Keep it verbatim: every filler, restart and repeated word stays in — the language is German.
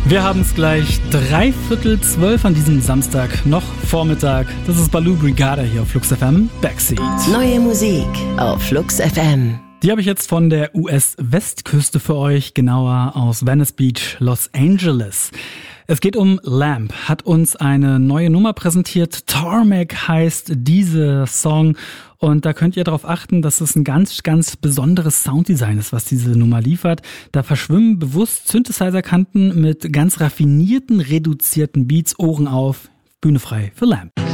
Wir haben es gleich dreiviertel zwölf an diesem Samstag, noch Vormittag. Das ist Baloo Brigada hier auf Flux F M Backseat. Neue Musik auf Flux F M. Die habe ich jetzt von der U S-Westküste für euch, genauer aus Venice Beach, Los Angeles. Es geht um Lamp, hat uns eine neue Nummer präsentiert. Tarmac heißt dieser Song und da könnt ihr darauf achten, dass es ein ganz, ganz besonderes Sounddesign ist, was diese Nummer liefert. Da verschwimmen bewusst Synthesizer-Kanten mit ganz raffinierten, reduzierten Beats, Ohren auf, Bühne frei für Lamp.